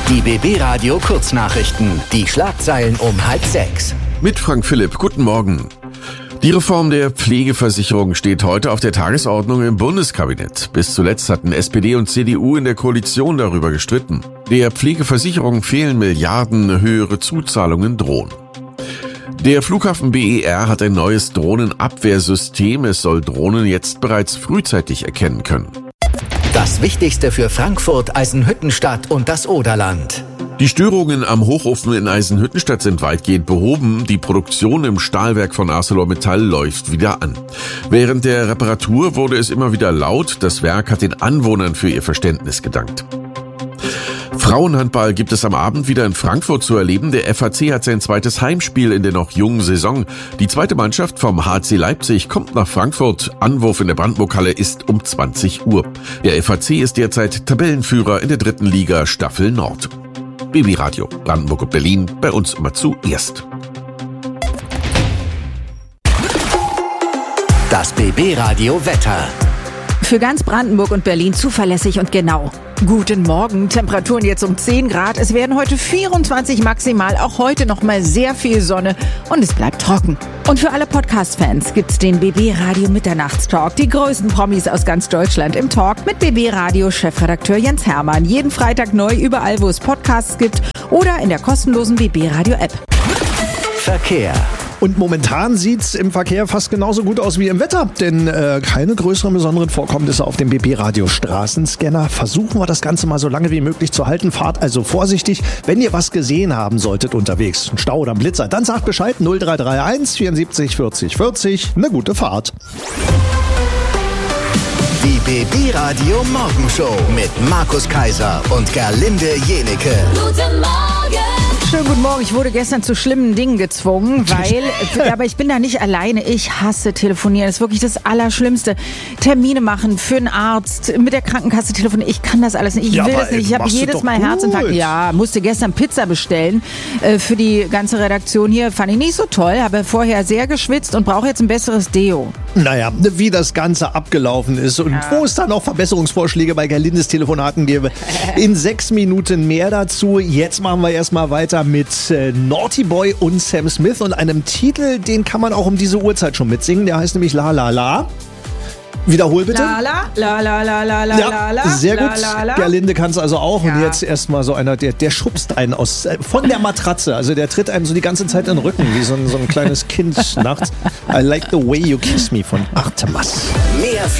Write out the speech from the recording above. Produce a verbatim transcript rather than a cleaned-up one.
Die B B Radio Kurznachrichten. Die Schlagzeilen um halb sechs. Mit Frank Philipp. Guten Morgen. Die Reform der Pflegeversicherung steht heute auf der Tagesordnung im Bundeskabinett. Bis zuletzt hatten S P D und C D U in der Koalition darüber gestritten. Der Pflegeversicherung fehlen Milliarden, höhere Zuzahlungen drohen. Der Flughafen B E R hat ein neues Drohnenabwehrsystem. Es soll Drohnen jetzt bereits frühzeitig erkennen können. Das Wichtigste für Frankfurt, Eisenhüttenstadt und das Oderland. Die Störungen am Hochofen in Eisenhüttenstadt sind weitgehend behoben. Die Produktion im Stahlwerk von ArcelorMittal läuft wieder an. Während der Reparatur wurde es immer wieder laut. Das Werk hat den Anwohnern für ihr Verständnis gedankt. Frauenhandball gibt es am Abend wieder in Frankfurt zu erleben. Der F A C hat sein zweites Heimspiel in der noch jungen Saison. Die zweite Mannschaft vom H C Leipzig kommt nach Frankfurt. Anwurf in der Brandenburg-Halle ist um zwanzig Uhr. Der F A C ist derzeit Tabellenführer in der dritten Liga Staffel Nord. B B Radio, Brandenburg und Berlin, bei uns immer zuerst. Das B B Radio Wetter. Für ganz Brandenburg und Berlin zuverlässig und genau. Guten Morgen, Temperaturen jetzt um zehn Grad. Es werden heute vierundzwanzig maximal, auch heute noch mal sehr viel Sonne und es bleibt trocken. Und für alle Podcast-Fans gibt's den B B Radio Mitternachtstalk. Die größten Promis aus ganz Deutschland im Talk mit B B Radio Chefredakteur Jens Hermann. Jeden Freitag neu überall, wo es Podcasts gibt oder in der kostenlosen B B Radio App. Verkehr. Und momentan sieht's im Verkehr fast genauso gut aus wie im Wetter, denn äh, keine größeren besonderen Vorkommnisse auf dem B B Radio Straßenscanner. Versuchen wir das Ganze mal so lange wie möglich zu halten. Fahrt also vorsichtig. Wenn ihr was gesehen haben solltet unterwegs, ein Stau oder ein Blitzer, dann sagt Bescheid. null drei drei eins vierundsiebzig vierzig vierzig. Eine gute Fahrt. Die B B Radio Morgenshow mit Markus Kaiser und Gerlinde Jenike. Guten Morgen! Schönen guten Morgen. Ich wurde gestern zu schlimmen Dingen gezwungen, weil, aber ich bin da nicht alleine. Ich hasse telefonieren. Das ist wirklich das Allerschlimmste. Termine machen für einen Arzt, mit der Krankenkasse telefonieren. Ich kann das alles nicht. Ich Ja, will aber das nicht. Ich habe machst du jedes doch Mal gut. Herzinfarkt. Ja, musste gestern Pizza bestellen äh, für die ganze Redaktion hier. Fand ich nicht so toll. Habe vorher sehr geschwitzt und brauche jetzt ein besseres Deo. Naja, wie das Ganze abgelaufen ist und wo es dann auch Verbesserungsvorschläge bei Gerlindes Telefonaten gäbe. In sechs Minuten mehr dazu. Jetzt machen wir erstmal weiter mit äh, Naughty Boy und Sam Smith und einem Titel, den kann man auch um diese Uhrzeit schon mitsingen. Der heißt nämlich La La La. Wiederhol bitte. La la la la la la la Ja, la sehr la, gut. la, la. Gerlinde kann es also auch. Und Ja. jetzt erstmal so einer, der, der schubst einen aus, äh, von der Matratze. Also der tritt einem so die ganze Zeit in den Rücken, wie so ein, so ein kleines Kind nachts. I like the way you kiss me von Artemas. Mehr